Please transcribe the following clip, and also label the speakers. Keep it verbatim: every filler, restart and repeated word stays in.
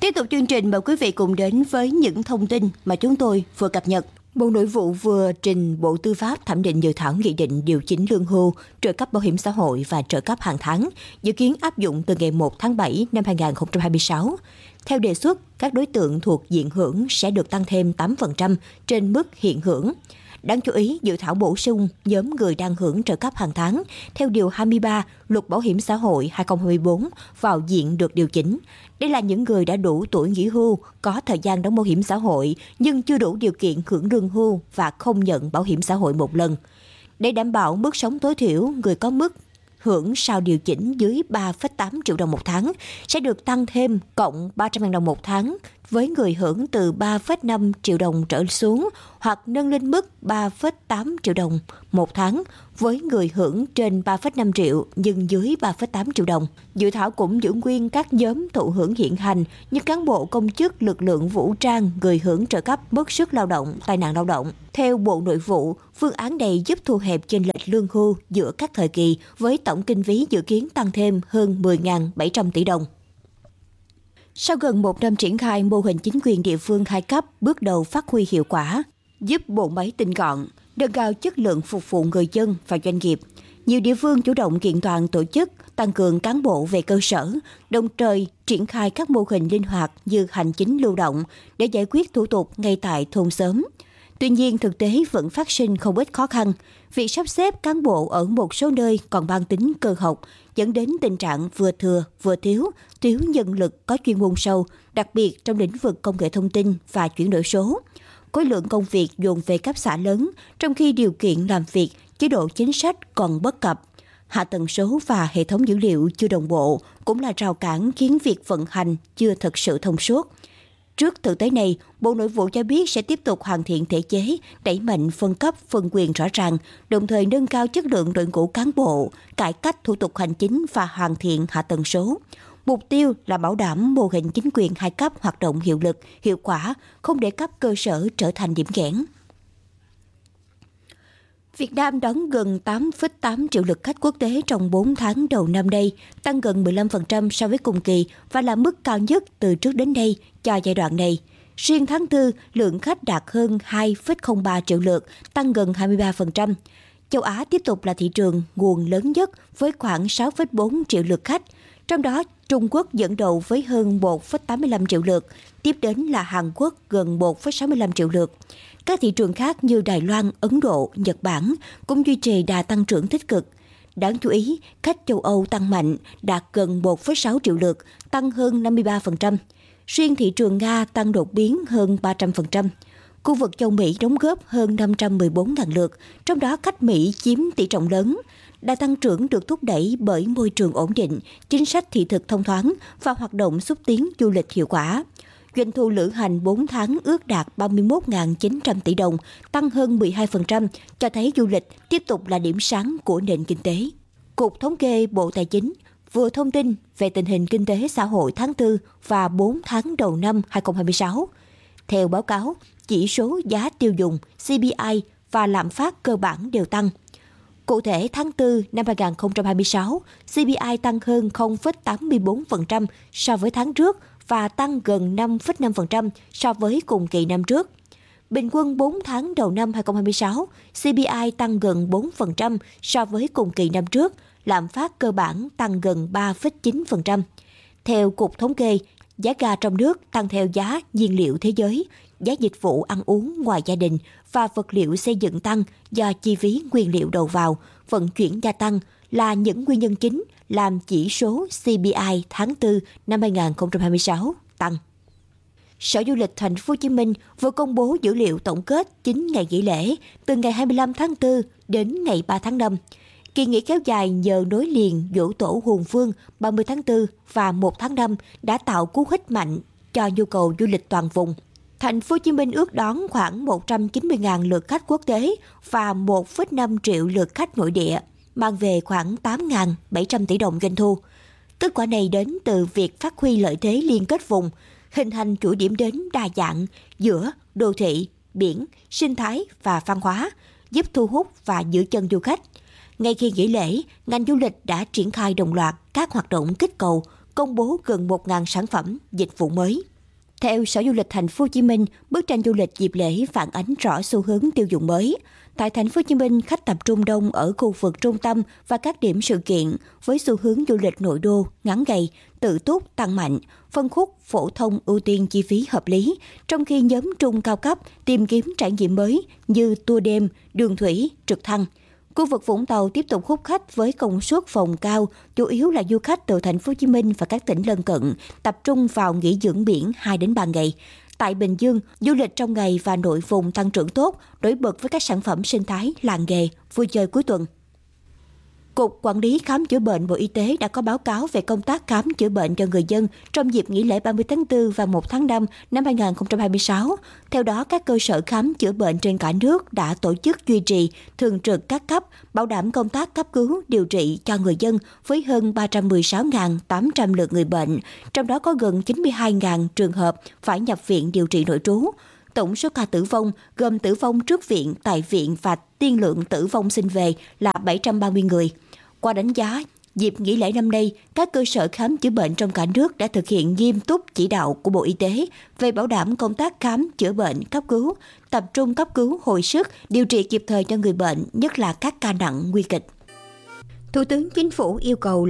Speaker 1: Tiếp tục chương trình, mời quý vị cùng đến với những thông tin mà chúng tôi vừa cập nhật. Bộ Nội vụ vừa trình Bộ Tư pháp thẩm định dự thảo nghị định điều chỉnh lương hưu, trợ cấp bảo hiểm xã hội và trợ cấp hàng tháng, dự kiến áp dụng từ ngày một tháng bảy năm hai nghìn không trăm hai mươi sáu. Theo đề xuất, các đối tượng thuộc diện hưởng sẽ được tăng thêm tám phần trăm trên mức hiện hưởng. Đáng chú ý, dự thảo bổ sung nhóm người đang hưởng trợ cấp hàng tháng theo Điều hai mươi ba Luật Bảo hiểm xã hội hai nghìn không trăm hai mươi tư vào diện được điều chỉnh. Đây là những người đã đủ tuổi nghỉ hưu, có thời gian đóng bảo hiểm xã hội nhưng chưa đủ điều kiện hưởng lương hưu và không nhận bảo hiểm xã hội một lần. Để đảm bảo mức sống tối thiểu, người có mức hưởng sau điều chỉnh dưới ba phẩy tám triệu đồng một tháng sẽ được tăng thêm cộng ba trăm nghìn đồng một tháng với người hưởng từ ba phẩy năm triệu đồng trở xuống, hoặc nâng lên mức ba phẩy tám triệu đồng một tháng với người hưởng trên ba phẩy năm triệu nhưng dưới ba phẩy tám triệu đồng. Dự thảo cũng giữ nguyên các nhóm thụ hưởng hiện hành như cán bộ công chức, lực lượng vũ trang, người hưởng trợ cấp mất sức lao động, tai nạn lao động. Theo Bộ Nội vụ, phương án này giúp thu hẹp chênh lệch lương hưu giữa các thời kỳ với tổng kinh phí dự kiến tăng thêm hơn mười nghìn bảy trăm tỷ đồng. Sau gần một năm triển khai, mô hình chính quyền địa phương hai cấp bước đầu phát huy hiệu quả, giúp bộ máy tinh gọn, nâng cao chất lượng phục vụ người dân và doanh nghiệp. Nhiều địa phương chủ động kiện toàn tổ chức, tăng cường cán bộ về cơ sở, đồng thời triển khai các mô hình linh hoạt như hành chính lưu động để giải quyết thủ tục ngay tại thôn xóm. Tuy nhiên, thực tế vẫn phát sinh không ít khó khăn. Việc sắp xếp cán bộ ở một số nơi còn mang tính cơ học, dẫn đến tình trạng vừa thừa, vừa thiếu, thiếu nhân lực có chuyên môn sâu, đặc biệt trong lĩnh vực công nghệ thông tin và chuyển đổi số. Khối lượng công việc dồn về cấp xã lớn, trong khi điều kiện làm việc, chế độ chính sách còn bất cập. Hạ tầng số và hệ thống dữ liệu chưa đồng bộ cũng là rào cản khiến việc vận hành chưa thực sự thông suốt. Trước thực tế này, Bộ Nội vụ cho biết sẽ tiếp tục hoàn thiện thể chế, đẩy mạnh phân cấp, phân quyền rõ ràng, đồng thời nâng cao chất lượng đội ngũ cán bộ, cải cách thủ tục hành chính và hoàn thiện hạ tầng số. Mục tiêu là bảo đảm mô hình chính quyền hai cấp hoạt động hiệu lực, hiệu quả, không để cấp cơ sở trở thành điểm nghẽn. Việt Nam đón gần tám phẩy tám triệu lượt khách quốc tế trong bốn tháng đầu năm nay, tăng gần mười lăm phần trăm so với cùng kỳ và là mức cao nhất từ trước đến nay cho giai đoạn này. Riêng tháng tư, lượng khách đạt hơn hai phẩy không ba triệu lượt, tăng gần hai mươi ba phần trăm. Châu Á tiếp tục là thị trường nguồn lớn nhất với khoảng sáu phẩy bốn triệu lượt khách. Trong đó, Trung Quốc dẫn đầu với hơn một phẩy tám mươi lăm triệu lượt, tiếp đến là Hàn Quốc gần một phẩy sáu mươi lăm triệu lượt. Các thị trường khác như Đài Loan, Ấn Độ, Nhật Bản cũng duy trì đà tăng trưởng tích cực. Đáng chú ý, khách châu Âu tăng mạnh, đạt gần một phẩy sáu triệu lượt, tăng hơn năm mươi ba phần trăm. Riêng thị trường Nga tăng đột biến hơn ba trăm phần trăm. Khu vực châu Mỹ đóng góp hơn năm trăm mười bốn nghìn lượt, trong đó khách Mỹ chiếm tỷ trọng lớn. Đà tăng trưởng được thúc đẩy bởi môi trường ổn định, chính sách thị thực thông thoáng và hoạt động xúc tiến du lịch hiệu quả. Doanh thu lữ hành bốn tháng ước đạt ba mươi mốt nghìn chín trăm tỷ đồng, tăng hơn mười hai phần trăm, cho thấy du lịch tiếp tục là điểm sáng của nền kinh tế. Cục Thống kê Bộ Tài chính vừa thông tin về tình hình kinh tế xã hội tháng tư và bốn tháng đầu năm hai nghìn không trăm hai mươi sáu. Theo báo cáo, chỉ số giá tiêu dùng, xê pê i và lạm phát cơ bản đều tăng. Cụ thể, tháng tư năm hai nghìn không trăm hai mươi sáu, xê pê i tăng hơn không phẩy tám mươi tư phần trăm so với tháng trước và tăng gần năm phẩy năm phần trăm so với cùng kỳ năm trước. Bình quân bốn tháng đầu năm hai nghìn không trăm hai mươi sáu, xê pê i tăng gần bốn phần trăm so với cùng kỳ năm trước, lạm phát cơ bản tăng gần ba phẩy chín phần trăm. Theo Cục Thống kê, giá ga trong nước tăng theo giá nhiên liệu thế giới, giá dịch vụ ăn uống ngoài gia đình và vật liệu xây dựng tăng do chi phí nguyên liệu đầu vào, vận chuyển gia tăng là những nguyên nhân chính làm chỉ số xê pê i tháng tư năm hai nghìn không trăm hai mươi sáu tăng. Sở Du lịch Thành phố Hồ Chí Minh vừa công bố dữ liệu tổng kết chín ngày nghỉ lễ từ ngày hai mươi lăm tháng tư đến ngày ba tháng năm. Kỳ nghỉ kéo dài nhờ nối liền Giỗ Tổ Hùng Vương ba mươi tháng tư và một tháng năm đã tạo cú hích mạnh cho nhu cầu du lịch toàn vùng. Thành phố Hồ Chí Minh ước đón khoảng một trăm chín mươi nghìn lượt khách quốc tế và một phẩy năm triệu lượt khách nội địa, mang về khoảng tám nghìn bảy trăm tỷ đồng doanh thu. Kết quả này đến từ việc phát huy lợi thế liên kết vùng, hình thành chuỗi điểm đến đa dạng giữa đô thị, biển, sinh thái và văn hóa, giúp thu hút và giữ chân du khách. Ngay khi nghỉ lễ, ngành du lịch đã triển khai đồng loạt các hoạt động kích cầu, công bố gần một nghìn sản phẩm, dịch vụ mới. Theo Sở Du lịch Thành phố Hồ Chí Minh, bức tranh du lịch dịp lễ phản ánh rõ xu hướng tiêu dùng mới. Tại Thành phố Hồ Chí Minh, khách tập trung đông ở khu vực trung tâm và các điểm sự kiện, với xu hướng du lịch nội đô ngắn ngày, tự túc tăng mạnh, phân khúc phổ thông ưu tiên chi phí hợp lý, trong khi nhóm trung cao cấp tìm kiếm trải nghiệm mới như tour đêm, đường thủy, trực thăng. Khu vực Vũng Tàu tiếp tục hút khách với công suất phòng cao, chủ yếu là du khách từ Thành phố Hồ Chí Minh và các tỉnh lân cận, tập trung vào nghỉ dưỡng biển hai đến ba ngày. Tại Bình Dương, du lịch trong ngày và nội vùng tăng trưởng tốt, nổi bật với các sản phẩm sinh thái, làng nghề, vui chơi cuối tuần. Cục Quản lý Khám chữa bệnh Bộ Y tế đã có báo cáo về công tác khám chữa bệnh cho người dân trong dịp nghỉ lễ ba mươi tháng tư và một tháng năm năm hai nghìn không trăm hai mươi sáu. Theo đó, các cơ sở khám chữa bệnh trên cả nước đã tổ chức duy trì thường trực các cấp, bảo đảm công tác cấp cứu, điều trị cho người dân với hơn ba trăm mười sáu nghìn tám trăm lượt người bệnh, trong đó có gần chín mươi hai nghìn trường hợp phải nhập viện điều trị nội trú. Tổng số ca tử vong gồm tử vong trước viện, tại viện và tiên lượng tử vong sinh về là bảy trăm ba mươi người. Qua đánh giá, dịp nghỉ lễ năm nay, các cơ sở khám chữa bệnh trong cả nước đã thực hiện nghiêm túc chỉ đạo của Bộ Y tế về bảo đảm công tác khám chữa bệnh, cấp cứu, tập trung cấp cứu, hồi sức, điều trị kịp thời cho người bệnh, nhất là các ca nặng nguy kịch. Thủ tướng Chính phủ yêu cầu